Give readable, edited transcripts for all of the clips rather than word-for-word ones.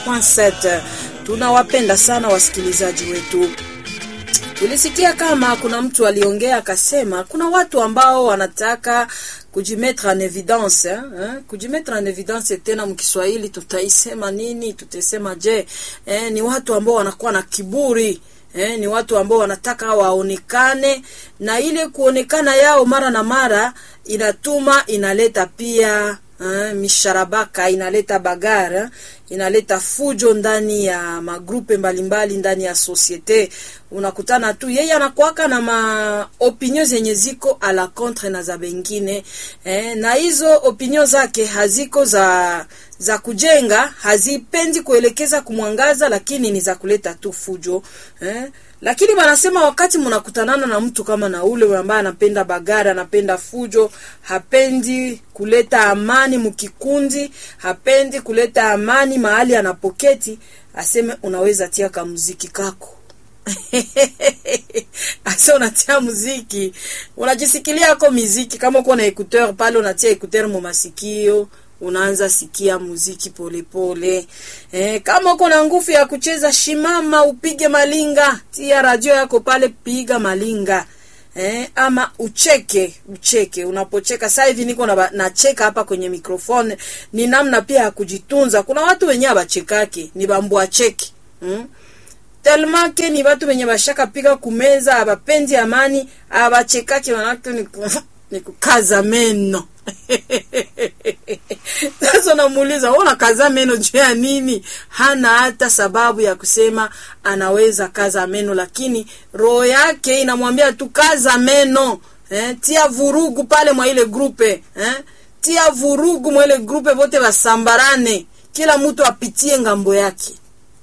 7. Tunawapenda sana wasikilizaji wetu. Tulisikia kama kuna mtu aliongea akasema kuna watu ambao wanataka kujimetre en evidence, kujimetre en evidence tena mkiswahili tutaisema nini? Tutasema je, ni watu ambao wanakuwa na kiburi, ni watu ambao wanataka waonekane, na ile kuonekana yao mara na mara inatuma inaleta pia misharabaka, inaleta bagara, inaleta fujo ndani ya magrupe mbalimbali ndani ya societe. Unakutana tu yeye anakuaka na opinions zenye ziko a la contre na za bengine, na hizo opinions zake haziko za kujenga, hazipendi kuelekeza kumwangaza, lakini ni za kuleta tu fujo. Lakini wanasema wakati mnakutanana na mtu kama na ule ambaye anapenda bagara, anapenda fujo, hapendi kuleta amani mkikundi, hapendi kuleta amani mahali anapoketi, aseme unaweza tia ka muziki kako. Asa unatia muziki, unajisikilia yako muziki, kama uko na écouteur pale unatia écouteur mu masikio, unaanza sikia muziki pole pole. Kama uko na nguvu ya kucheza, shimama upige malinga, tia radio yako pale, piga malinga. Ama ucheke. Unapocheka, sasa hivi niko nacheka hapa kwenye mikrofoni, ni namna pia ya kujitunza. Kuna watu wenyewe abachekake, ni bambua cheki. Telmake ni watu wenye bashaka piga kumeza, abapendi amani, abachekake, wanatu ni kukaza meno. Sasa namuuliza, una kaza meno juu ya nini? Hana hata sababu ya kusema anaweza kaza meno, lakini roho yake inamwambia tu kaza meno. Tia vurugu pale mwa ile grupe, tia vurugu mwa ile grupe, wote wasambarane, kila mtu apitie ngambo yake.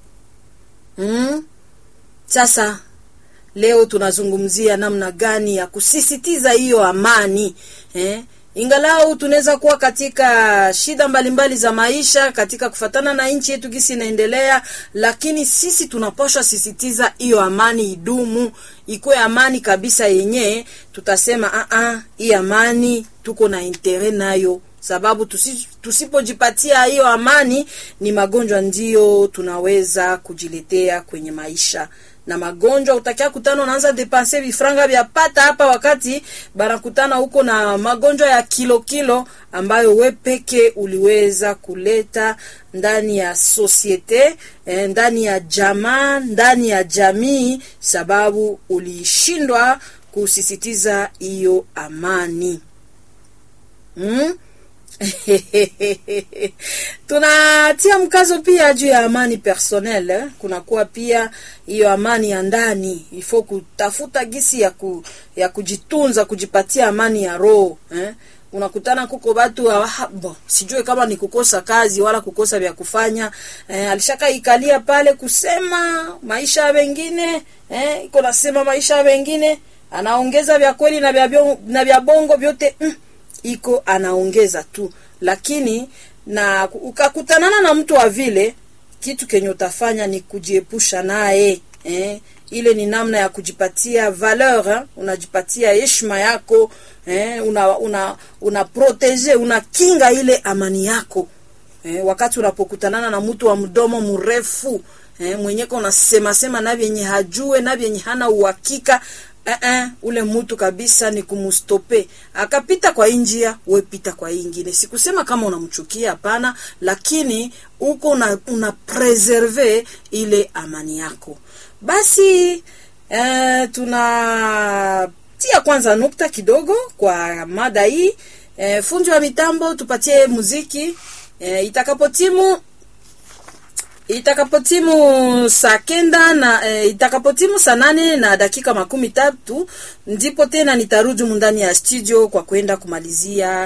Sasa leo tunazungumzia namna gani ya kusisitiza hiyo amani. Ingalau tunaweza kuwa katika shida mbalimbali za maisha, katika kufatana na nchi yetu gisi inaendelea, lakini sisi tunapaswa sisitiza hiyo amani idumu, ikuwe amani kabisa yenye tutasema hii amani tuko na intere nayo, sababu tusipojipatia hiyo amani ni magonjwa ndio tunaweza kujiletea kwenye maisha. Na magonjwa utakia kutana unaanza depenser vifranga vya pata hapa, wakati barakutana huko na magonjwa ya kilo ambayo we peke uliweza kuleta ndani ya societe, ndani ya jamaa, ndani ya jamii, sababu ulishindwa kusisitiza hiyo amani. Tunatia mkazo pia juu ya amani personnel. Kuna kuwa pia hiyo amani ya ndani, ifo kutafuta gisi ya kujitunza, kujipatia amani ya roho. Unakutana kuko watu sijue kama ni kukosa kazi wala kukosa vya kufanya, alishaka ikalia pale kusema maisha ya wengine, iko nasema maisha ya wengine, anaongeza vya kweli na vya bongo vyote, iko anaongeza tu. Lakini na ukakutanana na mtu wa vile, kitu kenye utafanya ni kujiepusha naye. Ile ni namna ya kujipatia valeur, unajipatia heshima yako, una proteger, unakinga ile amani yako. Wakati unapokutanana na mtu wa mdomo mrefu, mwenyeko unasema na vyenye hajue na vyenye hana uhakika, ule mtu kabisa ni kumustope. Akapita kwa njia, wewe pita kwa nyingine. Sikusema kama unamchukia, hapana, lakini uko una preserve ile amani yako. Basi tunatia kwanza nukta kidogo kwa mada hii. Fundi wa mitambo tupatie muziki. Itakapotimu saa kenda na itakapotimu saa 8 na dakika 13 ndipo tena nitarudi ndani ya studio kwa kwenda kumalizia